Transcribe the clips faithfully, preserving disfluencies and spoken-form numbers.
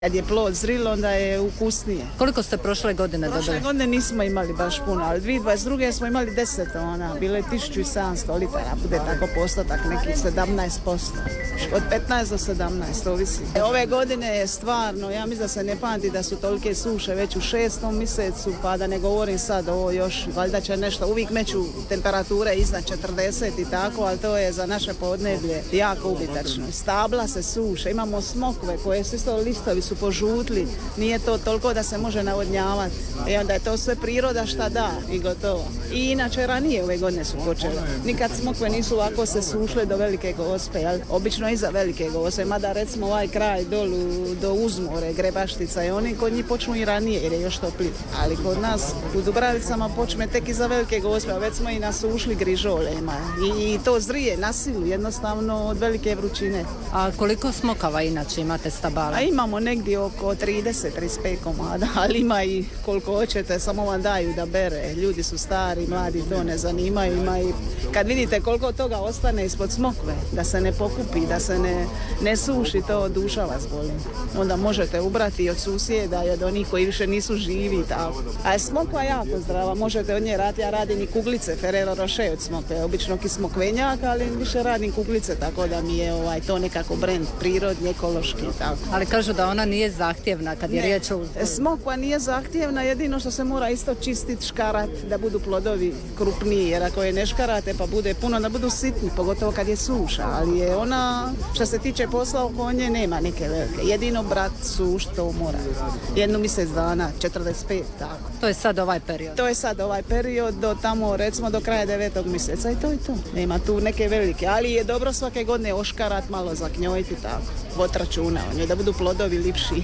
Kad je plod zrilo, onda je ukusnije. Koliko ste prošle godine dobili? Prošle godine nismo imali baš puno, ali dvije tisuće dvadeset druge smo imali deset tona, bilo je tisuću i sedamsto litara, bude tako postotak, nekih sedamnaest posto. Od petnaest do sedamnaest, ovisi. Ove godine je stvarno, ja mislim da se ne pamti da su tolike suše već u šestom mjesecu, pa da ne govorim sad ovo još, valjda će nešto, uvijek meću temperature iznad četrdeset i tako, ali to je za naše podneblje jako ubitačno. Stabla se suše, imamo smokve koje su isto listovi su požutli, nije to toliko da se može navodnjavati. I onda je to sve priroda šta da i gotovo. I inače ranije ove godine su počele. Nikad smokve nisu ovako se sušle do Velike Gospe, jel? Obično iza Velike Gospe, mada recimo ovaj kraj dolu do Uzmore, Grebaštica i oni kod njih počnu i ranije jer je još toplije. Ali kod nas u Dubravicama počne tek iza Velike Gospe, a već smo i nasušli grižolema. I, i to zrije na silu, jednostavno od velike vrućine. A koliko smokava inače imate stabala? A imamo negdje oko trideset do trideset pet komada, ali ima i koliko hoćete, samo vam daju da bere. Ljudi su stari, mladi, to ne zanimaju. Ima i, kad vidite koliko toga ostane ispod smokve, da se ne pokupi, da se ne, ne suši, to duša vas boli. Onda možete ubrati od susjeda i od onih koji više nisu živi. Tako. A je smokva jako zdrava, možete od nje raditi. Ja radim i kuglice, Ferrero Rocher od smokve, obično ki smokvenjak, ali više radim kuglice, tako da mi je ovaj, to nekako brend prirodni, ekološki. Tako. Ali kažu da ona nije zahtjevna kad je ne. riječ o uzgoju. Smokva nije zahtjevna, jedino što se mora isto čistiti, škarat, da budu plodovi krupniji, jer ako je ne škarate pa bude puno, da budu sitni, pogotovo kad je suša, ali je ona, što se tiče posla oko nje, nema neke velike. Jedino brat suš to mora. Jednu mjesec dana, četrdeset pet, tako. To je sad ovaj period? To je sad ovaj period do tamo, recimo do kraja devetog mjeseca i to je to. Nema tu neke velike, ali je dobro svake godine oškarat, malo zaknjojiti, tako. Vod računa o njoj, da budu plodovi lipši.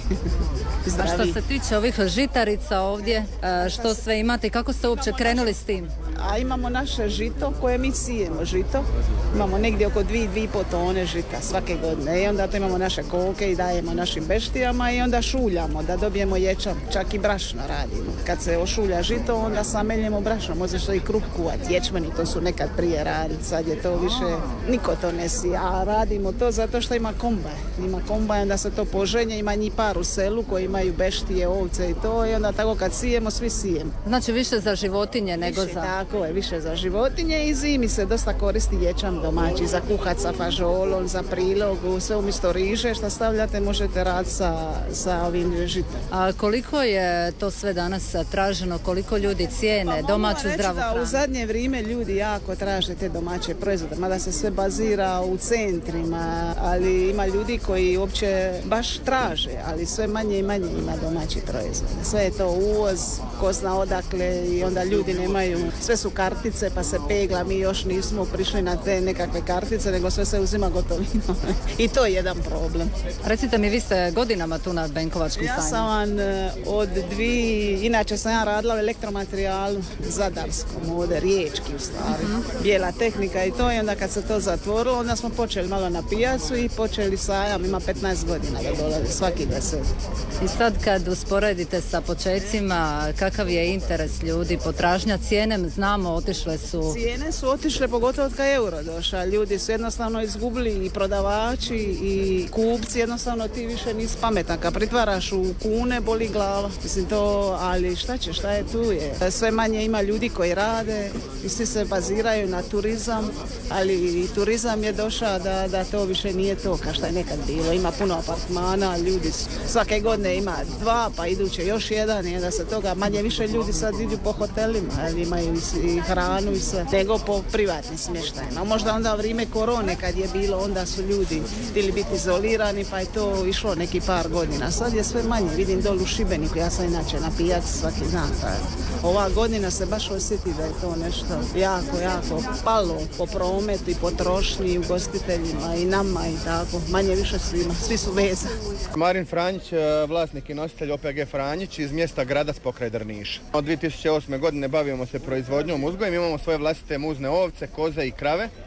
A što se tiče ovih žitarica ovdje, što sve imate, kako ste uopće krenuli s tim? A imamo naše žito koje mi sijemo žito. Imamo negdje oko dvije, dvije i pol tone žita svake godine. I onda to imamo naše koke i dajemo našim beštijama i onda šuljamo da dobijemo ječam. Čak i brašno radimo. Kad se ošulja žito, onda sameljemo brašno. Može što i kruh kuvat. Ječmeni to su nekad prije raditi. Sad je to više, niko to ne sije. A radimo to zato što ima kombaj. Ima kombaj, onda se to poženje. Ima njih par u selu koji imaju beštije, ovce i to. I onda tako kad sijemo, svi sijemo. Znači više za životinje nego više, za... Tako je, više za životinje i zimi se dosta koristi ječam domaći, za kuhat sa fažolom, za prilogu, sve umjesto riže što stavljate možete raditi sa, sa ovim žitom. A koliko je to sve danas traženo, koliko ljudi cijene pa, domaću zdravu hranu? U zadnje vrijeme ljudi jako traže te domaće proizvode, mada se sve bazira u centrima, ali ima ljudi koji uopće baš traže, ali sve manje i manje ima domaći proizvod. Sve je to uvoz, ko zna odakle i onda ljudi nemaju, sve su kartice pa se pegla, mi još nismo prišli na te nekakve kartice, nego sve se uzima gotovinom. I to je jedan problem. Recite mi, vi ste godinama tu na Benkovačkom sajmu. Ja sam vam od dvije, inače sam ja radila u elektromaterijalu zadarskom, ovdje riječki u stvari, uh-huh. bijela tehnika i to, i onda kad se to zatvorilo, onda smo počeli malo na pijacu i počeli sajam, ima petnaest godina da dolazi, svaki deset. I sad kad usporedite sa počecima, kakav je interes ljudi, potražnja, cijene, znamo, otišle su... Cijene su otišle, pogotovo od kad euro došao. Ljudi su jednostavno izgubili i prodavači i kupci, jednostavno ti više nisi pametan. Kad pritvaraš u kune, boli glava. Mislim to, ali šta će, šta je tu je. Sve manje ima ljudi koji rade i svi se baziraju na turizam, ali i turizam je došao da, da to više nije to kao što je nekad bilo. Ima puno apartmana, ljudi su, svake godine ima dva, pa iduće još jedan i onda se toga manje više ljudi sad idu po hotelima, ali imaju i hranu i sve, nego po privatnim smještajima. Možda onda u vrijeme korone kad je bilo, onda su ljudi htjeli biti izolirani, pa je to išlo neki par godina. Sad je sve manje, vidim dolu u Šibeniku, ja sam inače na pijaci svaki dan. Pa ova godina se baš osjeti da je to nešto jako, jako palo po prometu i potrošnji i ugostiteljima i nama i tako, manje više svima, svi su vezani. Marin Franjić, vlasnik i nositelj O P G Franjić iz mjesta Gradac pokraj Drniša. Od dvije tisuće osme godine bavimo se proizvodnjom, uzgojem, imamo svoje vlastite muzne ovce, koze i krave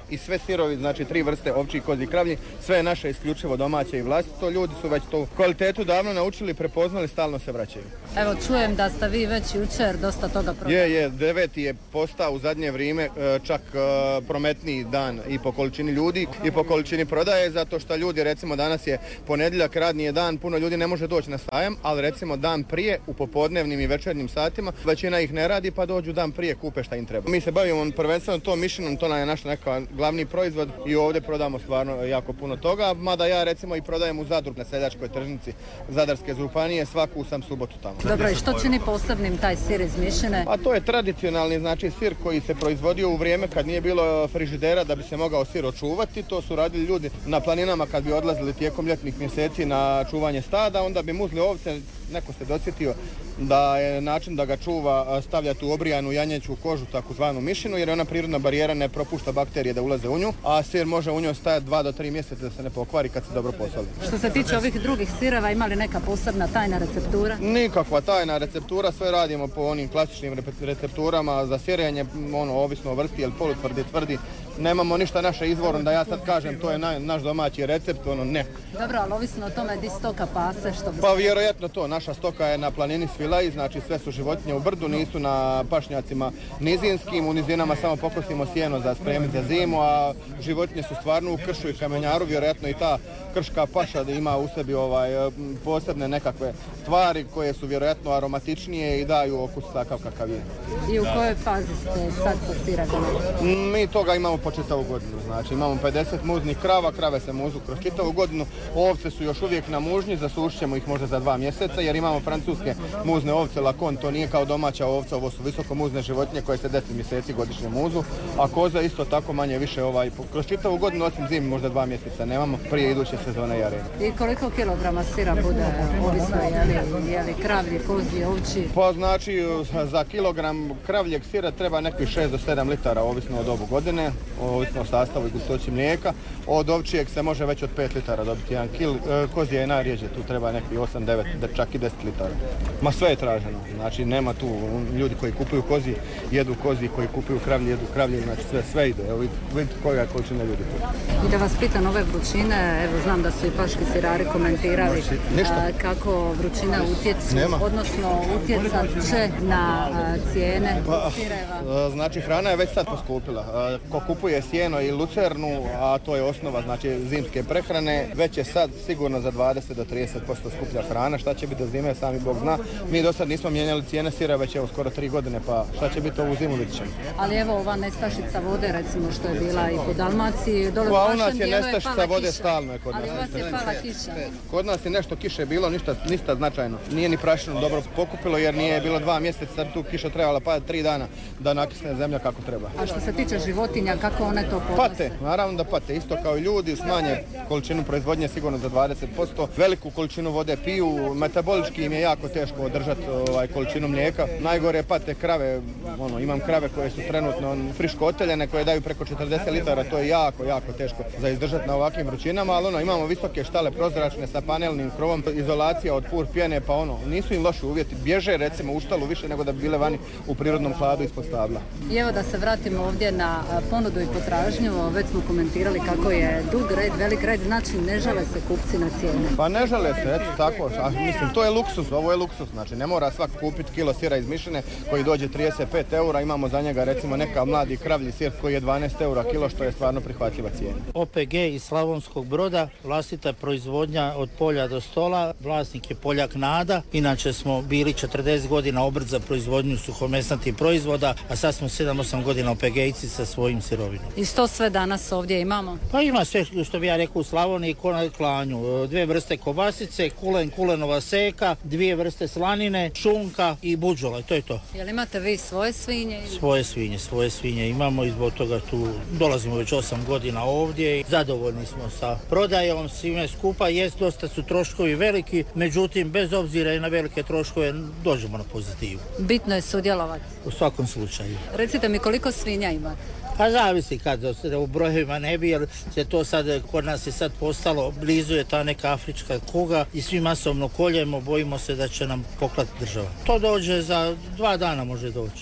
i sve sirovi, znači tri vrste ovčji, kozi, kravlji, sve je naše isključivo domaće i vlastito. Ljudi su već tu kvalitetu davno naučili, prepoznali, stalno se vraćaju. Evo, čujem da ste vi već jučer dosta toga prodali. Je, je, deveti je postao u zadnje vrijeme čak prometniji dan i po količini ljudi i po količini prodaje, zato što ljudi, recimo danas je ponedjeljak, radni je dan, puno ljudi ne može doći na sajam, ali recimo dan prije u popodnevnim i večernjim satima većina ih ne radi pa dođu dan prije, kupe šta im treba. Mi se bavimo prvenstveno tom mišinom, to nam je naš neka glavni proizvod i ovdje prodamo stvarno jako puno toga, mada ja recimo i prodajem u Zadru na seljačkoj tržnici Zadarske županije, svaku sam subotu tamo. Dobro, i što čini posebnim taj sir iz mišine? A to je tradicionalni, znači sir koji se proizvodio u vrijeme kad nije bilo frižidera da bi se mogao sir očuvati. To su radili ljudi na planinama kad bi odlazili tijekom ljetnih mjeseci na čuvanje stada, onda bi muzli ovce, neko se dosjetio da je način da ga čuva stavljati u obrijanu janjeću kožu, takozvanu mišinu, jer ona prirodna barijera ne propušta bakterije da ulaze u nju, a sir može u njoj stajati dva do tri mjeseca da se ne pokvari kad se dobro posoli. Što se tiče ovih drugih sireva, ima li neka posebna tajna receptura? Nikakva tajna receptura, sve radimo po onim klasičnim recepturama za sirenje, ono, ovisno o vrsti, jel polutvrdi, tvrdi. Nemamo ništa naše izvorno da ja sad kažem to je na, naš domaći recept, ono ne. Dobro, ali ovisno o tome di stoka pase, što bi... Pa vjerojatno to, naša stoka je na planini Svilaj, znači sve su životinje u brdu, nisu na pašnjacima nizinskim, u nizinama samo pokosimo sjeno za spremiti za zimu, a životinje su stvarno u kršu i kamenjaru, vjerojatno i ta krška paša da ima u sebi ovaj, posebne nekakve tvari koje su vjerojatno aromatičnije i daju okus takav kakav je. I u kojoj fazi ste sad sa sirakom? Mi toga imamo po čitavu godinu, znači imamo pedeset muznih krava, krave se muzu kroz čitavu godinu, ovce su još uvijek na mužnji, zasušit ćemo ih možda za dva mjeseca jer imamo francuske muzne ovce Lakon, to nije kao domaća ovca, ovo su visoko muzne životinje koje se deset mjeseci godišnje muzu, a koza isto tako manje više ovaj, kroz čitavu godinu osim zimi možda dva mjeseca nemamo prije iduće sezone jaren. I koliko kilograma sira bude, ovisno je li, je li kravlji, kozji, ovči? Pa znači za kilogram kravljeg sira treba nekih šest do sedam litara ovisno od dobu godine, ovisno o sastavu i gustoći mlijeka. Od ovčijeg se može već od pet litara dobiti jedan kil, kozije je najrjeđe, tu treba neki osam, devet, čak i deset litara. Ma sve je traženo, znači nema tu ljudi koji kupuju kozi, jedu kozi, koji kupuju kravlje, jedu kravlje, znači sve, sve ide, evo vidite koja je količina ljudi tu. I da vas pitam ove vrućine, evo znam da su i paški sirari komentirali a, kako vrućina utjecu, odnosno utjecat će na a, cijene pa, sireva. Znači hrana je već sad poskupila, a, ko kupuje sjeno i lucernu, a to je osnova znači zimske prehrane, već je sad sigurno za dvadeset do trideset posto skuplja hrana, šta će biti do zime, sami Bog zna. Mi do sad nismo mijenjali cijene sira već evo skoro tri godine, pa šta će biti ovu zimu vidit ćemo. Ali evo ova nestašica vode recimo što je bila i po Dalmaciji, dole u pa, vašem u nas je dijelu nestašica je vode kiša. stalno je kod nas. Ali u vas je pala kiša. Kod nas je nešto kiše bilo, ništa, ništa značajno. Nije ni prašinu dobro pokupilo jer nije bilo dva mjeseca, sad tu kiša trebala padati tri dana da nakisne zemlja kako treba. A što se tiče životinja, kako one to podnose? Pate, naravno da pate, isto kao i ljudi, smanje količinu proizvodnje sigurno za dvadeset posto, veliku količinu vode piju, metabolički im je jako teško održati ovaj, količinu mlijeka. Najgore pate krave, ono, imam krave koje su trenutno friško oteljene, koje daju preko četrdeset litara, to je jako, jako teško za izdržati na ovakvim vrućinama, ali ono, imamo visoke štale prozračne sa panelnim krovom, izolacija od pur pjene, pa ono, nisu im loši uvjeti, bježe recimo u štalu više nego da bi bile vani u prirodnom hladu ispod stabla. I evo da se vratimo ovdje na ponudu i potražnju, već smo komentirali kako je dug red, velik red, znači ne žale se kupci na cijene. Pa ne žale se, eto tako, a, mislim, to je luksuz, ovo je luksuz, znači ne mora svak kupiti kilo sira iz mišine koji dođe trideset pet eura, imamo za njega recimo neka mladi kravlji sir koji je dvanaest eura kilo, što je stvarno prihvatljiva cijena. O P G iz Slavonskog Broda, vlastita proizvodnja od polja do stola, vlasnik je Poljak Nada, inače smo bili četrdeset godina obrt za proizvodnju suhomesnatih proizvoda, a sad smo sedam osam godina O P G-ici sa svojim sirovinom. I što sve danas ovdje imamo? Pa ima sve što bi ja rekao u Slavoniji ko na klanju. Dvije vrste kobasice, kulen, kulenova seka, dvije vrste slanine, šunka i budžola, to je to. Jel imate vi svoje svinje? Ili? Svoje svinje, svoje svinje imamo i zbog toga tu dolazimo već osam godina ovdje. Zadovoljni smo sa prodajom, svime skupa, jest dosta su troškovi veliki, međutim bez obzira i na velike troškove dođemo na pozitivu. Bitno je sudjelovati. U svakom slučaju. Recite mi koliko svinja imate? Pa zavisi kad u brojevima ne bi, jer se to sad, kod nas je sad postalo, blizu je ta neka afrička kuga i svi masovno koljemo, bojimo se da će nam poklati država. To dođe za dva dana može doći.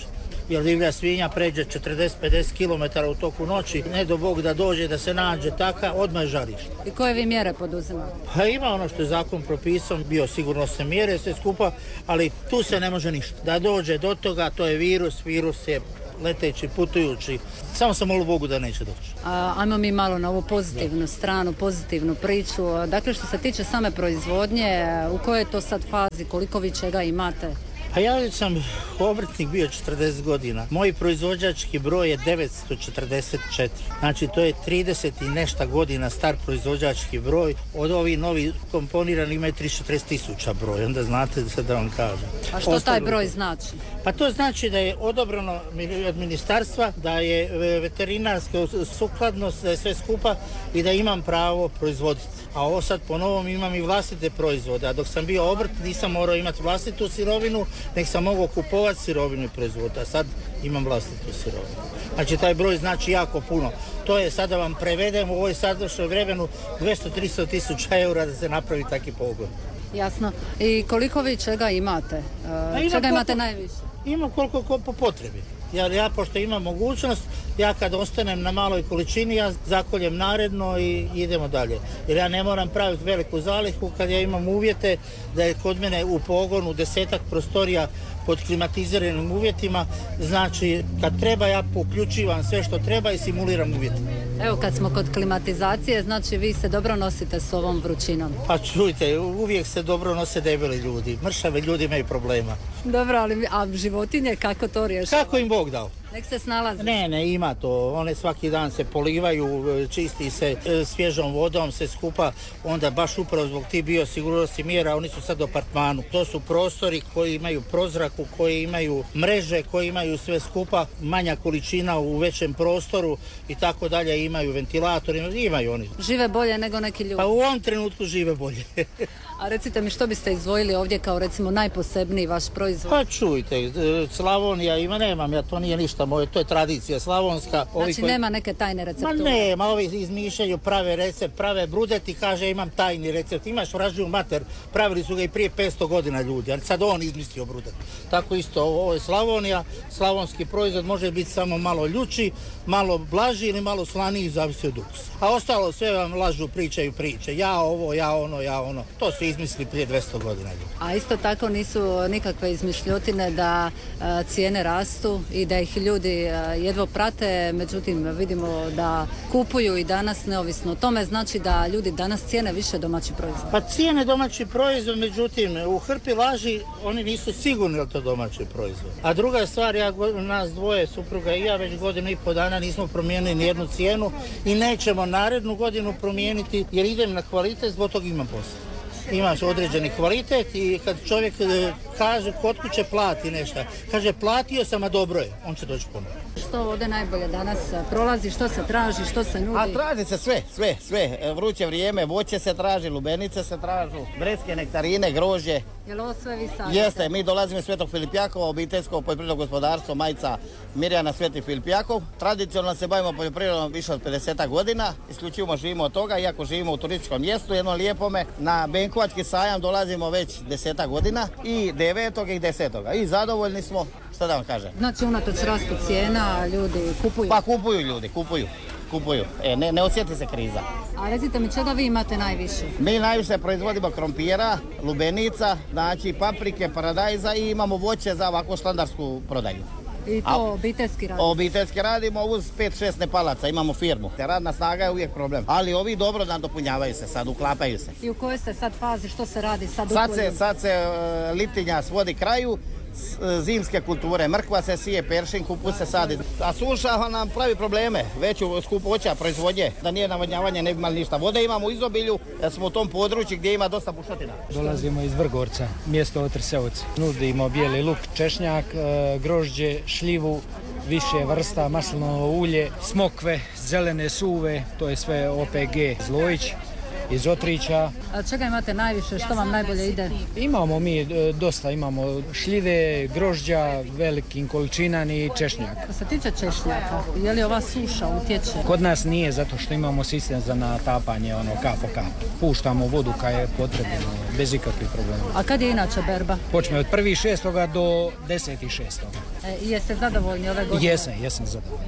jer divlja svinja pređe četrdeset do pedeset kilometara u toku noći, ne do Bog da dođe, da se nađe taka, odmah je žarište. I koje vi mjere poduzimate? Pa ima ono što je zakon propisao, bio sigurnosne mjere, sve skupa, ali tu se ne može ništa. Da dođe do toga, to je virus, virus je leteći, putujući. Samo sam molio Bogu da neće doći. A, ajmo mi malo na ovu pozitivnu stranu, pozitivnu priču. Dakle, što se tiče same proizvodnje, u kojoj je to sad fazi, koliko vi čega imate? A ja sam obrtnik bio četrdeset godina. Moj proizvođački broj je devetsto četrdeset četiri. Znači to je trideset i nešto godina star proizvođački broj. Od ovih novi komponirani imaju tristo četrdeset tisuća broj. Onda znate sad da vam kažem. A što taj broj znači? Pa to znači da je odobreno od ministarstva, da je veterinarska sukladnost, da je sve skupa i da imam pravo proizvoditi. A ovo sad po novom imam i vlastite proizvode. A dok sam bio obrt nisam morao imati vlastitu sirovinu, nek sam mogao kupovati sirovinu i proizvod, a sad imam vlastitu sirovinu. Znači taj broj znači jako puno. To je, sada vam prevedem u ovoj sadašnjoj vremenu dvjesto do tristo tisuća eura da se napravi taki pogon. Jasno. I koliko vi čega imate? Uh, čega koliko, imate najviše? Ima koliko ko po potrebi. Jer ja, pošto imam mogućnost, ja kad ostanem na maloj količini, ja zakoljem naredno i idemo dalje. Jer ja ne moram praviti veliku zalihu kad ja imam uvjete da je kod mene u pogonu desetak prostorija pod klimatiziranim uvjetima. Znači, kad treba, ja uključivam sve što treba i simuliram uvjete. Evo, kad smo kod klimatizacije, znači vi se dobro nosite s ovom vrućinom. Pa čujte, uvijek se dobro nose debeli ljudi. Mršavi ljudi imaju problema. Dobro, ali a životinje kako to rješava? Kako im Bog dao? Nek se snalazi. Ne, ne, ima to. One svaki dan se polivaju, čisti se e, svježom vodom, se skupa. Onda baš upravo zbog tih biosigurnosti mjera, oni su sad u apartmanu. To su prostori koji imaju prozraku, koji imaju mreže, koji imaju sve skupa, manja količina u većem prostoru i tako dalje, imaju ventilator, imaju oni. Žive bolje nego neki ljudi? Pa u ovom trenutku žive bolje. A recite mi, što biste izdvojili ovdje kao recimo najposebniji vaš proizvod? Pa čujte, Slavonija ima, nemam, ja to nije ništa moje, to je tradicija slavonska. Ovi znači koji... nema neke tajne recepture? Ma nema, ovi izmišljaju, prave recept, prave brudet i kaže imam tajni recept. Imaš vražiju mater, pravili su ga i prije petsto godina ljudi, ali sad on izmislio brudet. Tako isto, ovo je Slavonija, slavonski proizvod može biti samo malo ljuči, malo blaži ili malo slaniji, zavisi od ukusa. A ostalo sve vam lažu, pričaju priče, ja ovo, ja ono, ja ono, to su izmislili prije dvjesto godina ljudi. A isto tako nisu nikakve izmišljotine da a, cijene rastu i da ih ljudi a, jedvo prate, međutim vidimo da kupuju i danas neovisno o tome, znači da ljudi danas cijene više domaći proizvod. Pa cijene domaći proizvod, međutim u hrpi laži oni nisu sigurni da to domaći proizvod. A druga stvar, ja, nas dvoje, supruga i ja, već godinu i po dana nismo promijenili nijednu cijenu i nećemo narednu godinu promijeniti jer idem na kvalitet, zbog toga imam posao. Imaš određeni kvalitet i kad čovjek kaže kod kuće plati nešto, kaže platio sam, a dobro je, on će doći ponovno. Što ovdje najbolje danas prolazi, što se traži, što se nudi? A traži se sve, sve, sve. Vruće vrijeme, voće se traži, lubenice se tražu, brecke, nektarine, grožđe. Je li ovo sve vi sadite? Jeste, mi dolazimo iz Svetog Filipjakova, obiteljsko poljoprivredno gospodarstvo, majica Mirjana Sveti Filipjakov. Tradicionalno se bavimo poljoprivredom više od pedeset godina, isključivo živimo od toga, iako živimo u turističkom mjestu, jednom lijepome. Na Benkovački sajam dolazimo već deset godina i devetog i desetog I zadovoljni smo, šta da vam kažem. Znači unatoč rastu cijena ljudi kupuju? Pa kupuju ljudi, kupuju. kupuju. E, ne, ne osjeti se kriza. A recite mi, čega vi imate najviše? Mi najviše proizvodimo krompira, lubenica, znači paprike, paradajza i imamo voće za ovakvu standardsku prodaju. I to A, obiteljski radimo? Obiteljski radimo uz pet šest nepalaca, imamo firmu. Radna snaga je uvijek problem. Ali ovi dobro nadopunjavaju se, sad uklapaju se. I u kojoj ste sad fazi, što se radi sad? Sad se, sad se uh, liptinja svodi kraju, zimske kulture, mrkva se sije, peršin, kupus se sadi. A suša nam pravi probleme, veću skupoća proizvodnje, da nije navodnjavanje ne bi imali ništa. Vode imamo u izobilju, jer smo u tom području gdje ima dosta bušotina. Dolazimo iz Vrgorca, mjesto Otrseovac. Nudimo bijeli luk, češnjak, grožđe, šljivu, više vrsta, maslinovo ulje, smokve, zelene suve, to je sve O P G Zlojić. iz Otrića. A čega imate najviše, što vam najbolje ide? Imamo mi e, dosta, imamo šljive, grožđa, velikim količinan i češnjak. Što se tiče češnjaka, je li ova suša utječe? Kod nas nije, zato što imamo sistem za natapanje, ono, kap po kap. Puštamo vodu kad je potrebno, bez ikakvih problema. A kad je inače berba? Počne od prvog šestoga do desetog šestoga. E, jeste zadovoljni ove godine? Jesam, jesam zadovoljan.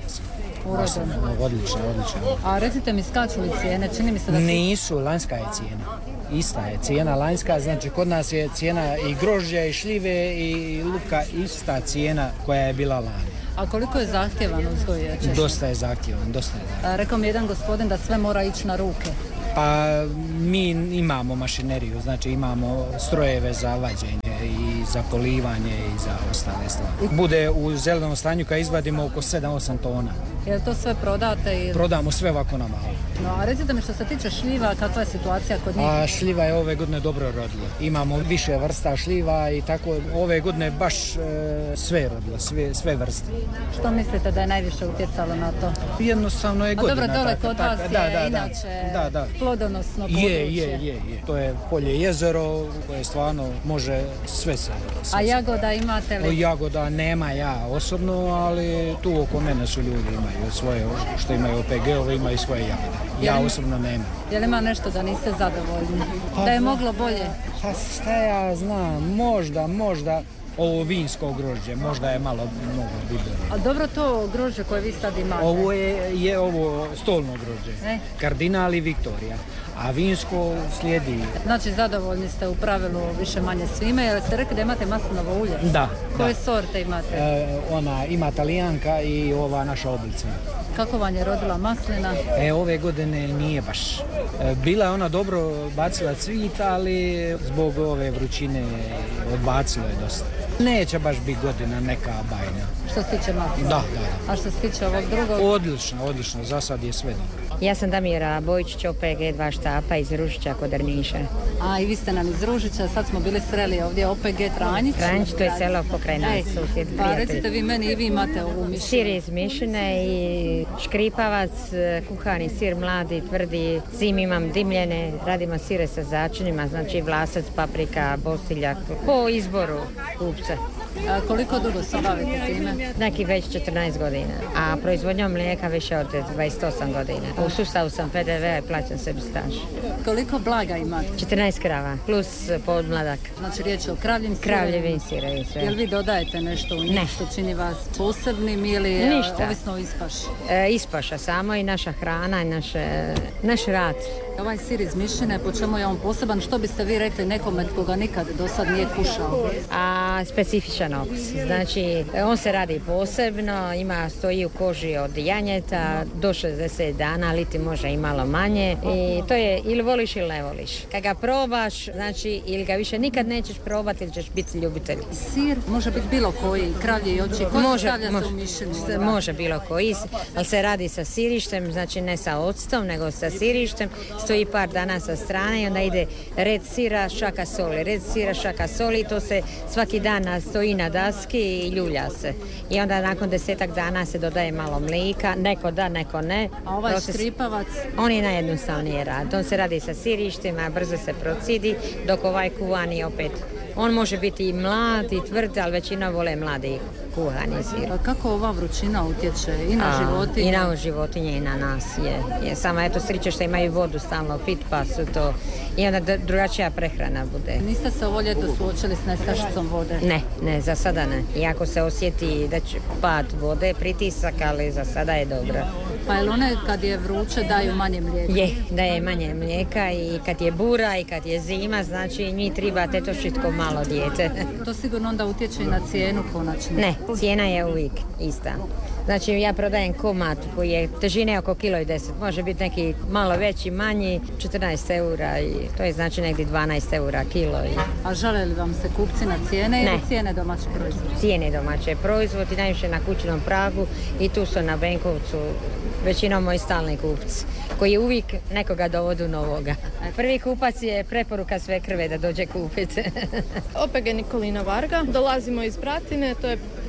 Urodno. Odlično, odlično. A recite mi, skaču li cijene? Čini mi se da su... Nisu, lanjska je cijena. Ista je cijena lanjska, znači kod nas je cijena i grožđa i šljive i luka ista cijena koja je bila lani. A koliko je zahtjevan uzgoj češnjaka? Dosta je zahtjevan, dosta je zahtjevan. A, rekao mi jedan gospodin da sve mora ići na ruke. Pa mi imamo mašineriju, znači imamo strojeve za vađenje i za polivanje i za ostale stvari. Bude u zelenom stanju kad izvadimo oko sedam osam tona. Jel to sve prodate? Ili... Prodamo sve ovako na malo. No, a recite mi što se tiče šljiva, kakva je situacija kod njih? A šljiva je ove godine dobro rodila. Imamo više vrsta šljiva i tako ove godine baš e, sve rodila, sve, sve vrste. Što mislite da je najviše utjecalo na to? Jednostavno je a godina. Dobro, dole tako, kod tako, vas da, je da, inače da, da. plodonosno područje. Je, je, je, je. To je polje jezero koje stvarno može sve se. Sve a jagoda imate li? O, jagoda nema ja osobno, ali tu oko mene su ljudi imaju svoje, što imaju O P G-ove, imaju svoje jagode. Ja Jel, osobno nema. Je li ima nešto da niste zadovoljni? Pa, da je moglo bolje? Pa šta ja znam, možda, možda ovo vinsko grožđe, možda je malo moglo biti bolje. A dobro to grožđe koje vi sad imate? Ovo je, je ovo stolno grožđe, e? Kardinal i Viktorija, a vinsko slijedi. Znači zadovoljni ste u pravilu više manje svime, jer ste rekli da imate maslinovo ulje? Da. Koje da. sorte imate? E, ona ima Talijanka i ova naša oblica. Kako vam je rodila maslina? E, ove godine nije baš. E, bila je ona dobro bacila cvit, ali zbog ove vrućine odbacilo je dosta. Neće baš biti godina neka bajna. Što se tiče maslina? Da, da. A što se tiče ovog drugog? Odlično, odlično. Za sad je sve dobro. Ja sam Damira Bojičić, O P G dva štapa iz Ružića kod Drniša. A i vi ste nam iz Ružića, sad smo bili sreli ovdje O P G Tranjić. Tranjić, to je selo pokraj nas, susjed, Pa prijatelj. recite vi meni i vi imate ovu mišinu. Sir iz mišine i škripavac, kuhani sir mladi, tvrdi. Zimi imam dimljene, radimo sire sa začinima, znači vlasac, paprika, bosiljak, po izboru kupca. A koliko dugo se bavite time? Neki već četrnaest godina, a proizvodnjom mlijeka više od dvadeset osam godina. U sustavu sam P D V-a i plaćam sebi staž. Koliko blaga imate? četrnaest krava, plus podmladak. Znači riječ je o kravljim sirovima? Kravljevim sirovi sve. Jel vi dodajete nešto u njih Ne. što čini vas posebnim ili Ništa. ovisno o ispaši? E, ispaša samo i naša hrana i naše, naš rad. Ovaj sir iz mišine, po čemu je on poseban? Što biste vi rekli nekome koga nikad do sad nije kušao? A specifičan okus. Znači, on se radi posebno, ima, stoji u koži od janjeta do šezdeset dana, ali ti može i malo manje. I to je ili voliš ili ne voliš. Kad ga probaš, znači, ili ga više nikad nećeš probati ili ćeš biti ljubitelj. Sir može biti bilo koji, kravlje i oči, koji Može, stavlja može, se u mišinu? se- može bilo koji, ali se radi sa sirištem, znači ne sa octom, nego sa sirištem. Stoji par dana sa strane i onda ide red sira, šaka soli, red sira, šaka soli i to se svaki dan na- stoji na daski i ljulja se. I onda nakon desetak dana se dodaje malo mlika, neko da, neko ne. A ovaj Proces- škripavac? On je najjednostavniji rad. On se radi sa sirištima, brzo se procidi, dok ovaj kuvani opet. On može biti i mlad i tvrd, ali većina vole mladi kuhani sir. A kako ova vrućina utječe i na A, životinje? I na životinje i na nas je. je. Samo eto sreće što imaju vodu stalno pit pa su to. I onda d- drugačija prehrana bude. Niste se ovo ljeto suočili s nestašicom vode? Ne, ne, za sada ne. Iako se osjeti da će pad vode, pritisak, ali za sada je dobro. Pa jel one kad je vruće daju manje mlijeka? Je, da je manje mlijeka i kad je bura i kad je zima, znači njih treba tetošit ko malo dijete. To sigurno onda utječe i na cijenu konačno. Ne, cijena je uvijek ista. Znači ja prodajem komad koji je težine oko kilo i deset. Može biti neki malo veći, manji, četrnaest eura i to je znači negdje dvanaest eura kilo. I A žele li vam se kupci na cijene Ne. ili cijene domaće proizvode? cijene domaće proizvod i najviše na kućnom pragu i tu su na Benkovcu većinom moji stalni kupci koji uvijek nekoga dovodu novoga. Prvi kupac je preporuka sve krve da dođe kupiti. O P G Nikolina Varga. Dolazimo iz Bratine, to je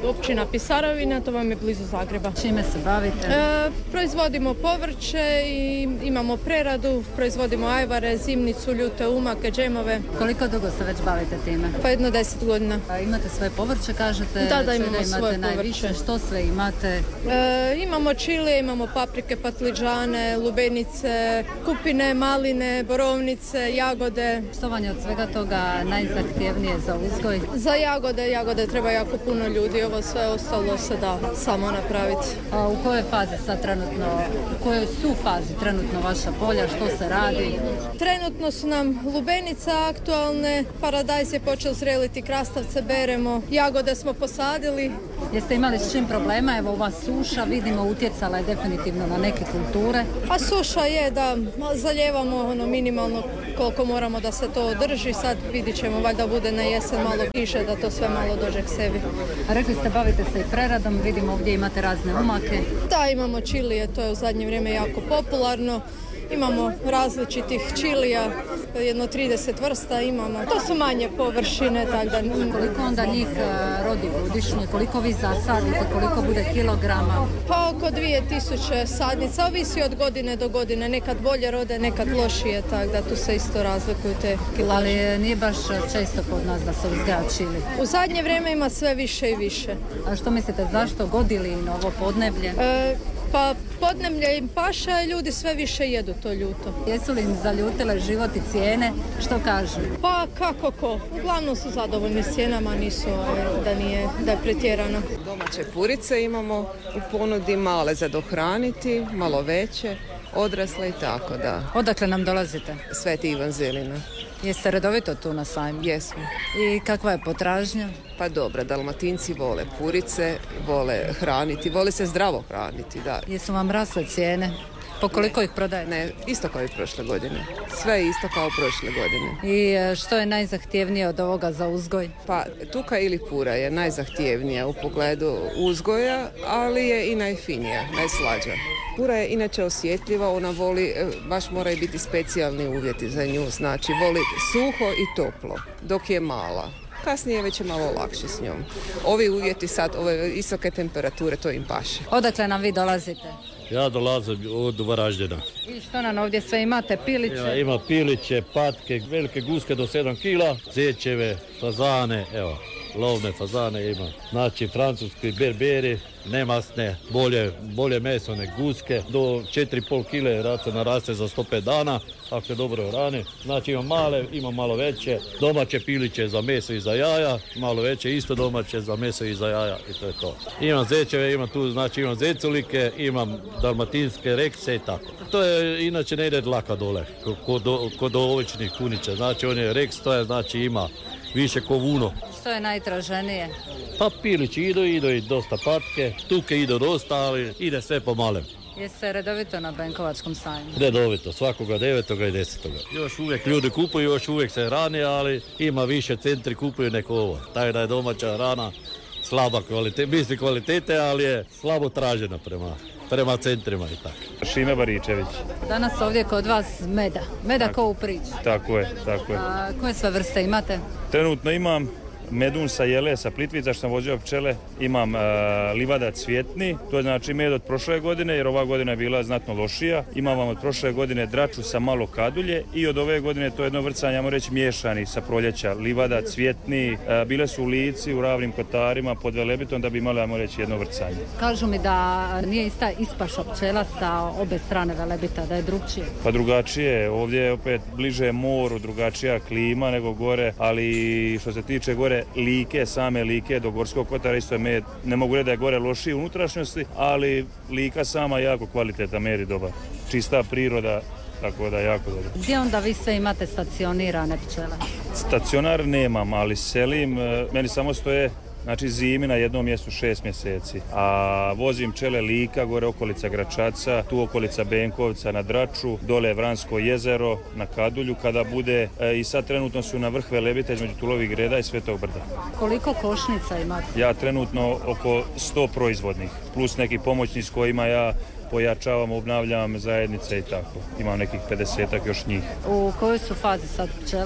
općina Pisarovina, to vam je blizu Zagreba. Čime se bavite? E, proizvodimo povrće i imamo preradu, proizvodimo ajvare, zimnicu, ljute umake, džemove. Koliko dugo se već bavite time? Pa jedno deset godina. A imate svoje povrće, kažete? Da, da, imamo imate svoje najviše. povrće. Što sve imate? E, imamo čilije, imamo paprike, patliđane, lubenice, kupine, maline, borovnice, jagode. Što vam je od svega toga najzahtjevnije za uzgoj? Za jagode, jagode treba jako puno ljudi, ovo sve ostalo se da samo napraviti. A u kojoj fazi sad trenutno, u kojoj su fazi trenutno vaša polja, što se radi? Trenutno su nam lubenice aktualne, paradajz je počeo zreliti, krastavce beremo, jagode smo posadili. Jeste imali s čim problema? Evo ova suša, vidimo, utjecala je definitivno na neke kulture. A suša je da zalijevamo ono minimalno koliko moramo da se to održi. Sad vidit ćemo, valjda bude na jesen malo kiše da to sve malo dođe k sebi. A rekli ste bavite se i preradom, vidimo ovdje imate razne umake. Da, imamo čilije, to je u zadnje vrijeme jako popularno. Imamo različitih čilija, jedno trideset vrsta imamo. To su manje površine, tako da... Koliko onda njih rodi godišnje? Koliko vi zasadite? Koliko bude kilograma? Pa oko dvije tisuće sadnica, ovisi od godine do godine. Nekad bolje rode, nekad lošije, tako da tu se isto razlikuju te kilaže. Ali nije baš često kod nas da se uzgaja čili. U zadnje vrijeme ima sve više i više. A što mislite, zašto godili na ovo podneblje? E, Pa podneblje im paša i ljudi sve više jedu to ljuto. Jesu li im zaljutile život i cijene? Što kažu? Pa kako ko? Uglavnom su zadovoljni s cijenama, nisu da nije da je pretjerano. Domaće purice imamo u ponudi, male za dohraniti, malo veće, odrasle i tako da. Odakle nam dolazite? Sveti Ivan Zelina. Jeste redovito tu na sajmu? Jesmo. I kakva je potražnja? Pa dobra, Dalmatinci vole purice, vole hraniti, vole se zdravo hraniti, da. Jesu vam rasle cijene? Po koliko ih prodajete? Ne, isto kao i prošle godine. Sve je isto kao prošle godine. I što je najzahtjevnije od ovoga za uzgoj? Pa tuka ili pura je najzahtjevnija u pogledu uzgoja, ali je i najfinija, najslađa. Pura je inače osjetljiva, ona voli, baš moraju biti specijalni uvjeti za nju, znači voli suho i toplo, dok je mala. Kasnije već je malo lakše s njom. Ovi uvjeti sad, ove visoke temperature, to im paše. Odakle nam vi dolazite? Ja dolazim od Varaždina. I što nam ovdje sve imate? Piliće? Ja, ima piliće, patke, velike guske do sedam kila, zečeve, fazane, evo, lovne fazane ima. Znači, francuski berberi, nemasne, bolje, bolje meso nek guske, do četiri i pol kile raca naraste za sto pet dana, ako se dobro hrani. Znači ima male, ima malo veće, domaće piliće za meso i za jaja, malo veće isto domaće za meso i za jaja i to je to. Imam zečeve, imam tu, znači imam zeculike, imam dalmatinske rekse i tako. To je inače ne ide dlaka dole, kod, kod ovičnih kunića, znači on je reks, to je znači ima više ko vuno. Što je najtraženije? Pa pilići idu, idu i dosta patke, tuke idu dosta, ali ide sve po malem. Jeste redovito na Benkovačkom sajmu? Redovito, svakoga devetoga i desetoga. Još uvijek ljudi kupuju, još uvijek se hrani, ali ima više centri kupuju neko ovo. Tako da je domaća hrana slaba kvalitete, misli kvalitete, ali je slabo tražena prema, prema centrima i tako. Šime Baričević. Danas ovdje kod vas meda. Meda tako, ko u priči. Tako je, tako je. A koje sve vrste imate? Trenutno imam medun sa jele, sa Plitvica što sam vozio pčele, imam uh, livada cvjetni, to je znači med od prošle godine jer ova godina je bila znatno lošija. Imam vam od prošle godine draču sa malo kadulje i od ove godine to je jedno vrcanje, ajmo reći miješani sa proljeća, livada cvjetni, uh, bile su u Lici, u Ravnim Kotarima, pod Velebitom da bi imali, ajmo reći, jedno vrcanje. Kažu mi da nije ista ispaša pčela sa obe strane Velebita, da je drugčije. Pa drugačije, ovdje je opet bliže moru, drugačija klima nego gore, ali što se tiče gore Like, same Like do Gorskog kotara isto je med, ne mogu reći da je gore lošiji u unutrašnjosti, ali Lika sama jako kvaliteta med i dobar. Čista priroda, tako da jako dobro. Gdje onda vi sve imate stacionirane pčele? Stacionar nemam, ali selim, meni samo stoje znači zimi na jednom mjestu šest mjeseci, a vozim pčele Lika, gore okolica Gračaca, tu okolica Benkovca na Draču, dole Vransko jezero na Kadulju, kada bude e, i sad trenutno su na vrh Velebita između Tulovih greda i Svetog brda. Koliko košnica imate? Ja trenutno oko sto proizvodnih, plus neki pomoćni s kojima ja pojačavam, obnavljam zajednice i tako. Imam nekih pedesetak još njih. U kojoj su fazi sad pčele?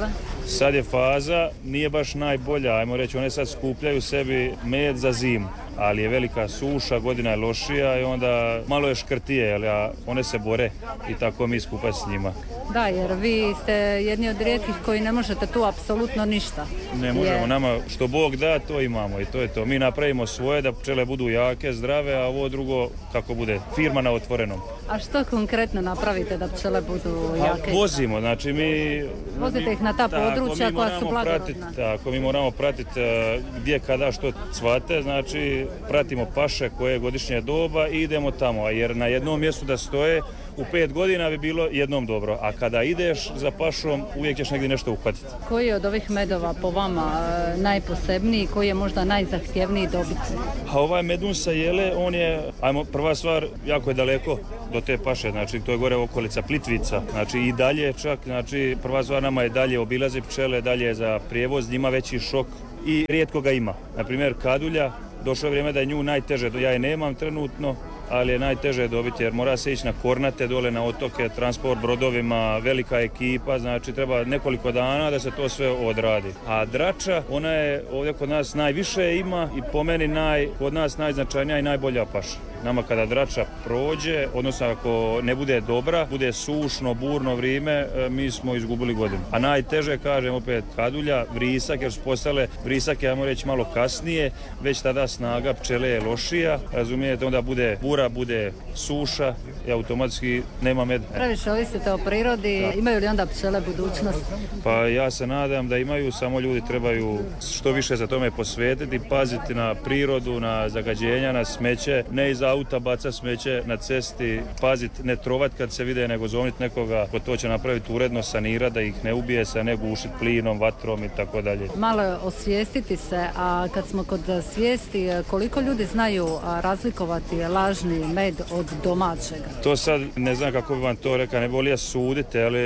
Sad je faza, nije baš najbolja, ajmo reći, one sad skupljaju sebi med za zimu, ali je velika suša, godina je lošija i onda malo je škrtije, ali one se bore i tako mi skupa s njima. Da, jer vi ste jedni od rijetkih koji ne možete tu apsolutno ništa. Ne možemo, jer... nama što Bog da, to imamo i to je to. Mi napravimo svoje da pčele budu jake, zdrave, a ovo drugo kako bude, firma na otvorenom. A što konkretno napravite da pčele budu jake? A, vozimo, znači mi... Vozite ih na ta područja koja su blagorodna. Tako, mi moramo pratiti uh, gdje, kada, što cvate, znači pratimo paše koje je godišnje doba i idemo tamo, jer na jednom mjestu da stoje u pet godina bi bilo jednom dobro, a kada ideš za pašom uvijek ćeš negdje nešto uhvatiti. Koji je od ovih medova po vama e, najposebniji, koji je možda najzahtjevniji dobiti? A ovaj medun sa jele, on je, ajmo, prva stvar, jako je daleko do te paše, znači to je gore okolica Plitvica, znači i dalje čak, znači prva stvar nama je dalje obilazi pčele, dalje je za prijevoz, njima veći šok i rijetko ga ima. Naprimjer kadulja, došlo je vrijeme da je nju najteže, ja je nemam trenutno, ali je najteže dobiti jer mora se ići na Kornate, dole na otoke, transport brodovima, velika ekipa, znači treba nekoliko dana da se to sve odradi. A drača, ona je ovdje kod nas najviše ima i po meni naj, kod nas najznačajnija i najbolja paša. Nama kada drača prođe, odnosno ako ne bude dobra, bude sušno, burno vrijeme, mi smo izgubili godinu. A najteže, kažem opet, kadulja, vrisak, jer su postale, vrisak je, ajmo reći, malo kasnije, već tada snaga pčele je lošija, razumijete, onda bude bura, bude suša i automatski nema meda. Previše ovisite o prirodi, da. Imaju li onda pčele budućnost? Pa ja se nadam da imaju, samo ljudi trebaju što više za tome posvetiti, paziti na prirodu, na zagađenja, na smeće, ne iz auta baca smeće na cesti, paziti, ne trovat kad se vide, nego zovniti nekoga ko to će napraviti uredno, sanirati da ih ne ubije se, ne gušiti plinom, vatrom i tako dalje. Malo osvijestiti se, a kad smo kod svijesti, koliko ljudi znaju razlikovati lažni med od domaćega? To sad ne znam kako bi vam to rekao, ne bolje sudite, ali,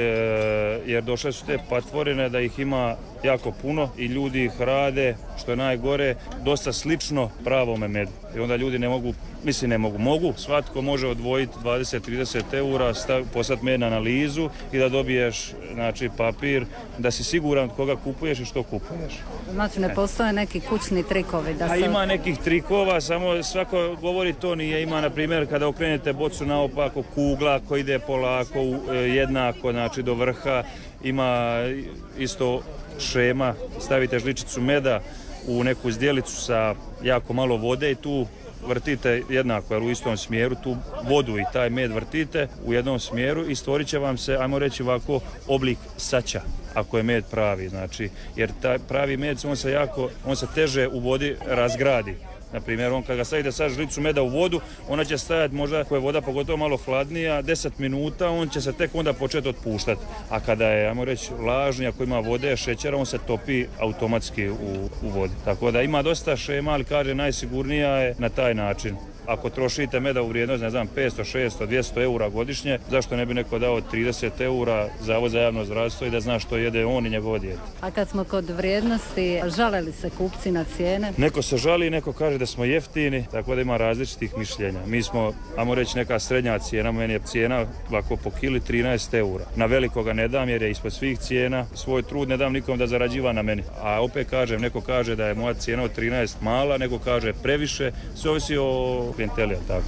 jer došle su te patvorine da ih ima jako puno i ljudi ih rade, što je najgore, dosta slično pravome medu. I onda ljudi ne mogu, mislim ne mogu, mogu, svatko može odvojiti dvadeset do trideset eura, poslati med na analizu i da dobiješ, znači, papir, da si siguran od koga kupuješ i što kupuješ. Znači ne postoje neki kućni trikovi? Da se... A ima nekih trikova, samo svako govori to nije. Ima, na primjer, kada okrenete bocu naopako, kugla koja ide polako, jednako, znači do vrha, ima isto šema, stavite žličicu meda u neku zdjelicu sa jako malo vode i tu vrtite jednako, jer u istom smjeru tu vodu i taj med vrtite u jednom smjeru i stvorit će vam se, ajmo reći ovako, oblik saća, ako je med pravi, znači, jer taj pravi med, on se jako, on se teže u vodi razgradi. Na primjer, on kad ga stavite sad žlicu meda u vodu, ona će stajati možda, ako je voda pogotovo malo hladnija, deset minuta, on će se tek onda početi otpuštati. A kada je, ajmo reći, lažni, ako ima vode, šećera, on se topi automatski u, u vodi. Tako da ima dosta šema, ali kaže najsigurnija je na taj način. Ako trošite meda u vrijednost, ne znam, petsto, šesto, dvjesto eura godišnje, zašto ne bi neko dao trideset eura Zavod za javno zdravstvo i da zna što jede on i njegovo dijete. A kad smo kod vrijednosti, žale li se kupci na cijene? Neko se žali, neko kaže da smo jeftini, tako da ima različitih mišljenja. Mi smo, ajmo reći, neka srednja cijena, meni je cijena ovako po kili trinaest eura. Na velikoga ne dam jer je ispod svih cijena, svoj trud ne dam nikom da zarađiva na meni. A opet kažem, neko kaže da je moja cijena od trinaest mala, neko kaže previše, sve ovisi o klijenteli, tako.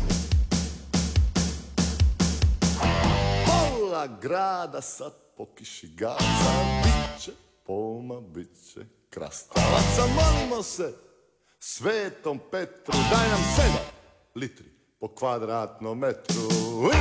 Pola grada sad po kiši gaza, bit će poma, bit će krastavaca. Molimo se Svetom Petru, daj nam sedam litri po kvadratnom metru.